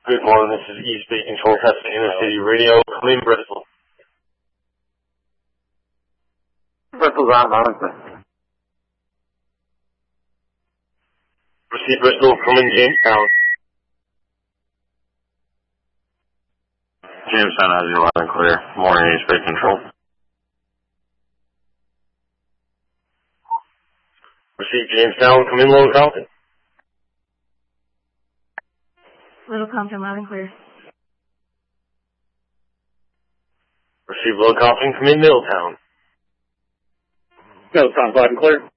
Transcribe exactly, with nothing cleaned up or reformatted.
Good morning, this is East Bay Control Testing Inner City Radio. Come in, Bristol. Bristol's on, honestly. Receive Bristol, come in, Jamestown. Jamestown has you loud and clear. Morning, East Bay Control. Receive Jamestown, come in, Little Compton. Little Compton, loud and clear. Receive Little Compton, come in, Middletown. Middletown, loud and clear.